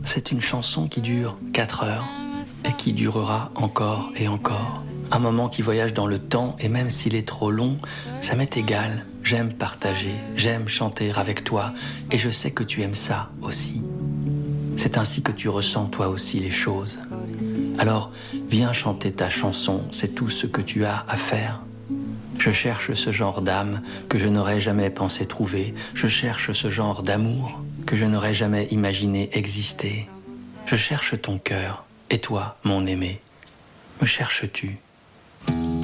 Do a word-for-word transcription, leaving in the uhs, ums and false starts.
c'est une chanson qui dure quatre heures et qui durera encore et encore. Un moment qui voyage dans le temps et même s'il est trop long, ça m'est égal. J'aime partager, j'aime chanter avec toi et je sais que tu aimes ça aussi. C'est ainsi que tu ressens toi aussi les choses. Alors, viens chanter ta chanson, c'est tout ce que tu as à faire. Je cherche ce genre d'âme que je n'aurais jamais pensé trouver. Je cherche ce genre d'amour que je n'aurais jamais imaginé exister. Je cherche ton cœur. Et toi, mon aimé, me cherches-tu ?